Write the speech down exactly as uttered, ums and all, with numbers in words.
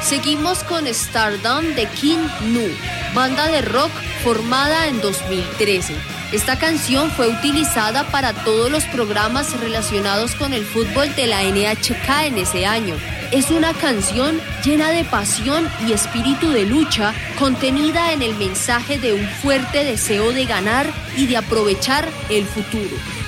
Seguimos con Stardom de King Nu, banda de rock formada en dos mil trece. Esta canción fue utilizada para todos los programas relacionados con el fútbol de la N H K en ese año. Es una canción llena de pasión y espíritu de lucha, contenida en el mensaje de un fuerte deseo de ganar y de aprovechar el futuro.